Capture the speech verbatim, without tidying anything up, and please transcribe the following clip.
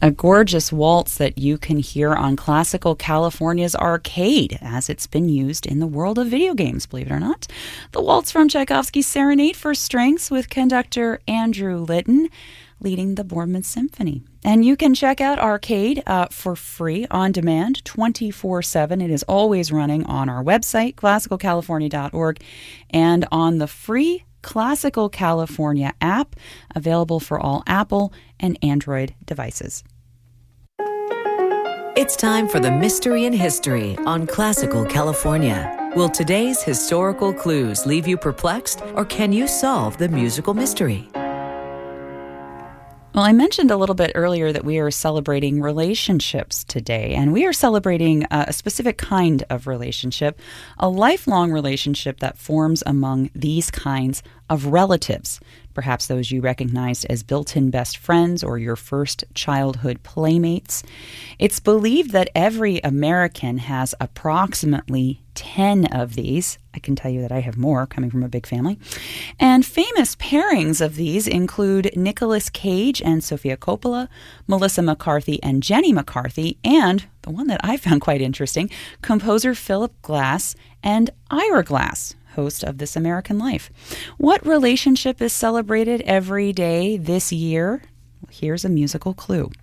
A gorgeous waltz that you can hear on Classical California's Arcade, as it's been used in the world of video games, believe it or not. The waltz from Tchaikovsky's Serenade for Strings with conductor Andrew Litton leading the Bournemouth Symphony. And you can check out Arcade uh, for free on demand twenty-four seven. It is always running on our website, classical california dot org, and on the free Classical California app, available for all Apple and Android devices. It's time for the Mystery in History on Classical California. Will today's historical clues leave you perplexed, or can you solve the musical mystery? Well, I mentioned a little bit earlier that we are celebrating relationships today, and we are celebrating a specific kind of relationship, a lifelong relationship that forms among these kinds of relatives, perhaps those you recognized as built-in best friends or your first childhood playmates. It's believed that every American has approximately ten of these. I can tell you that I have more, coming from a big family. And famous pairings of these include Nicolas Cage and Sofia Coppola, Melissa McCarthy and Jenny McCarthy, and, the one that I found quite interesting, composer Philip Glass and Ira Glass, host of This American Life. What relationship is celebrated every day this year? Well, here's a musical clue.